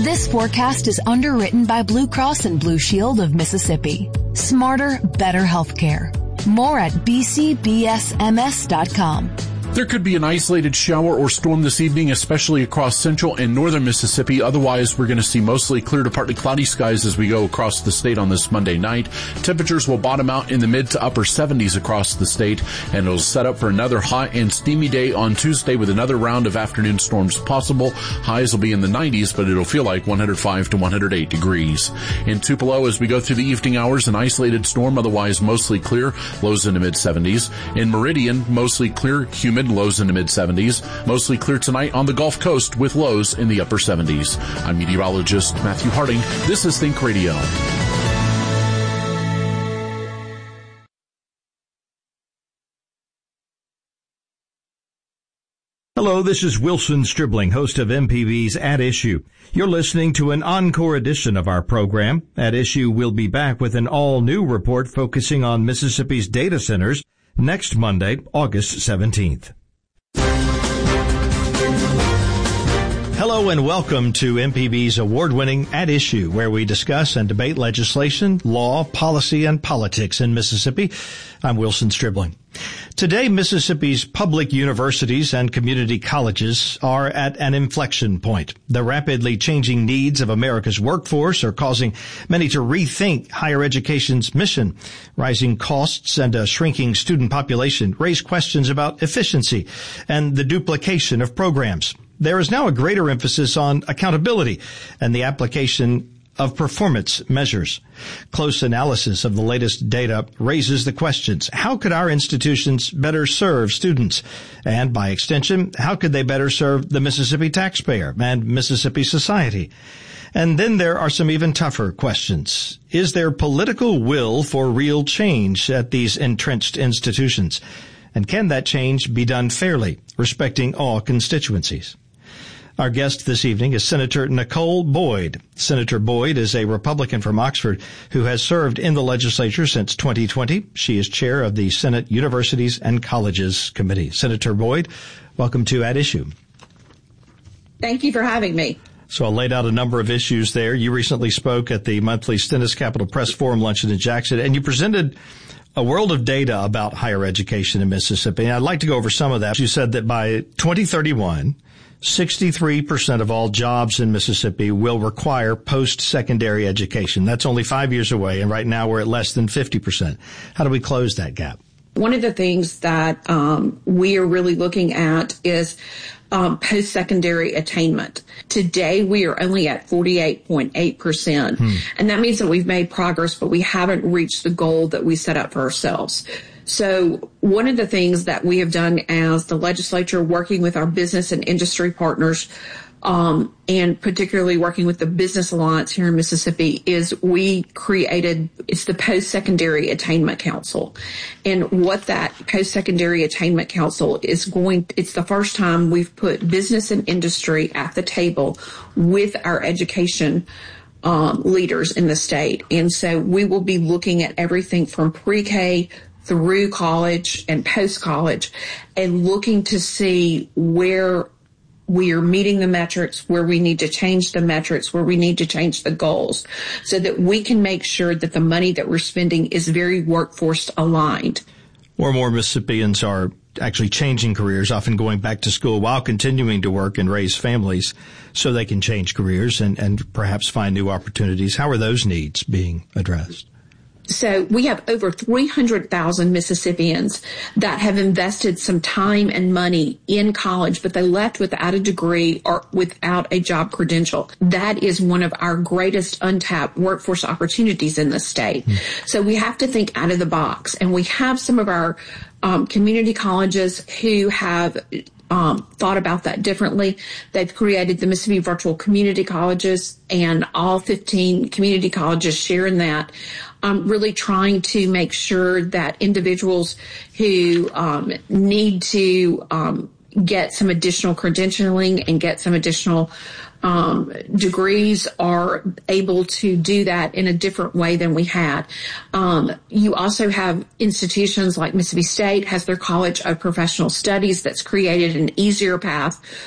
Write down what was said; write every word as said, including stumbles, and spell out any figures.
This forecast is underwritten by Blue Cross and Blue Shield of Mississippi. Smarter, better healthcare. More at b c b s m s dot com. There could be an isolated shower or storm this evening, especially across central and northern Mississippi. Otherwise, we're going to see mostly clear to partly cloudy skies as we go across the state on this Monday night. Temperatures will bottom out in the mid to upper seventies across the state, and it'll set up for another hot and steamy day on Tuesday with another round of afternoon storms possible. Highs will be in the nineties, but it'll feel like one hundred five to one hundred eight degrees. In Tupelo, as we go through the evening hours, an isolated storm, otherwise mostly clear, lows in the mid seventies. In Meridian, mostly clear, humid, lows in the mid seventies. Mostly clear tonight on the Gulf Coast with lows in the upper seventies. I'm meteorologist Matthew Harding. This is Think Radio. Hello, this is Wilson Stribling, host of M P B's At Issue. You're listening to an encore edition of our program. At Issue will be back with an all-new report focusing on Mississippi's data centers next Monday, August seventeenth. Hello and welcome to M P B's award-winning At Issue, where we discuss and debate legislation, law, policy, and politics in Mississippi. I'm Wilson Stribling. Today, Mississippi's public universities and community colleges are at an inflection point. The rapidly changing needs of America's workforce are causing many to rethink higher education's mission. Rising costs and a shrinking student population raise questions about efficiency and the duplication of programs. There is now a greater emphasis on accountability and the application of performance measures. Close analysis of the latest data raises the questions: how could our institutions better serve students? And by extension, how could they better serve the Mississippi taxpayer and Mississippi society? And then there are some even tougher questions. Is there political will for real change at these entrenched institutions? And can that change be done fairly, respecting all constituencies? Our guest this evening is Senator Nicole Boyd. Senator Boyd is a Republican from Oxford who has served in the legislature since twenty twenty. She is chair of the Senate Universities and Colleges Committee. Senator Boyd, welcome to At Issue. Thank you for having me. So I laid out a number of issues there. You recently spoke at the monthly Stennis Capitol Press Forum luncheon in Jackson, and you presented a world of data about higher education in Mississippi. And I'd like to go over some of that. You said that by twenty thirty-one, sixty-three percent of all jobs in Mississippi will require post-secondary education. That's only five years away, and right now we're at less than fifty percent. How do we close that gap? One of the things that um, we are really looking at is um, post-secondary attainment. Today, we are only at forty-eight point eight percent, hmm. and that means that we've made progress, but we haven't reached the goal that we set up for ourselves. So one of the things that we have done as the legislature, working with our business and industry partners, um, and particularly working with the Business Alliance here in Mississippi, is we created, it's the Post-Secondary Attainment Council. And what that Post-Secondary Attainment Council is going, it's the first time we've put business and industry at the table with our education um, leaders in the state. And so we will be looking at everything from pre-K through college and post-college and looking to see where we are meeting the metrics, where we need to change the metrics, where we need to change the goals, so that we can make sure that the money that we're spending is very workforce aligned. More and more Mississippians are actually changing careers, often going back to school while continuing to work and raise families so they can change careers and, and perhaps find new opportunities. How are those needs being addressed? So we have over three hundred thousand Mississippians that have invested some time and money in college, but they left without a degree or without a job credential. That is one of our greatest untapped workforce opportunities in the state. Mm. So we have to think out of the box. And we have some of our um, community colleges who have Um, thought about that differently. They've created the Mississippi Virtual Community Colleges, and all fifteen community colleges share in that, um, really trying to make sure that individuals who um, need to um, get some additional credentialing and get some additional Um, degrees are able to do that in a different way than we had. Um, you also have institutions like Mississippi State has their College of Professional Studies that's created an easier path